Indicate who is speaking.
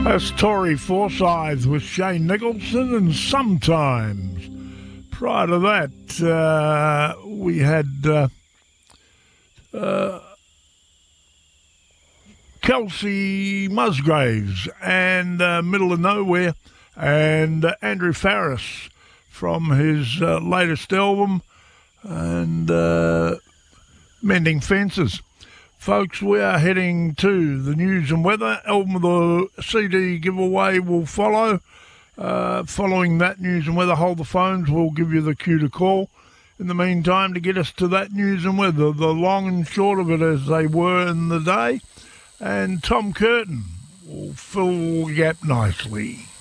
Speaker 1: That's Tory Forsyth with Shane Nicholson, and Sometimes. Prior to that, we had Kelsey Musgraves and Middle of Nowhere, and Andrew Farris from his latest album, and Mending Fences. Folks, we are heading to the news and weather. Album of the CD giveaway will follow. Following that news and weather, hold the phones. We'll give you the cue to call. In the meantime, to get us to that news and weather, the long and short of it as they were in the day, and Tom Curtin will fill the gap nicely.